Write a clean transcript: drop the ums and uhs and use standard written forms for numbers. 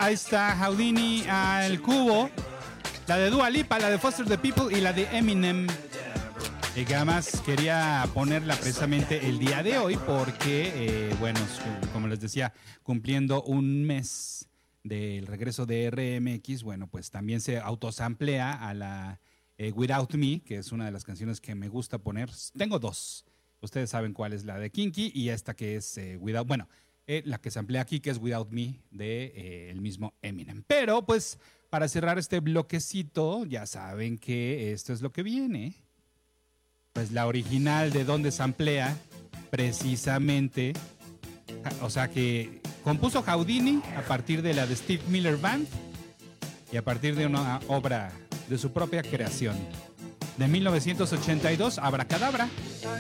ahí está Houdini al cubo. La de Dua Lipa, la de Foster the People y la de Eminem. Y que además quería ponerla precisamente el día de hoy porque, bueno, como les decía, cumpliendo un mes del regreso de RMX, bueno, pues también se autosamplea a la Without Me, que es una de las canciones que me gusta poner. Tengo dos. Ustedes saben cuál es la de Kinky y esta que es Without... Bueno, la que se amplía aquí, que es Without Me, de el mismo Eminem. Pero, pues, para cerrar este bloquecito, ya saben que esto es lo que viene. Pues la original de donde se amplía, precisamente, o sea que compuso Houdini a partir de la de Steve Miller Band y a partir de una obra de su propia creación. De 1982, Abracadabra.